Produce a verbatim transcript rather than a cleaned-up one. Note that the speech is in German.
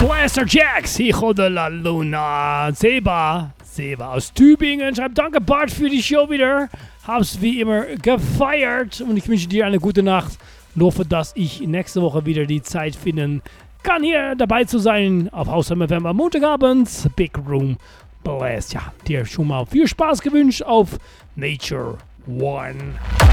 Blaster Jacks, Hijo de la Luna. Seba, Seba aus Tübingen schreibt, danke Bart für die Show wieder. Hab's wie immer gefeiert und ich wünsche dir eine gute Nacht. Und hoffe, dass ich nächste Woche wieder die Zeit finden kann, hier dabei zu sein auf Hausheim F M am Montagabend. Big Room Blast. Ja, dir schon mal viel Spaß gewünscht auf Nature One.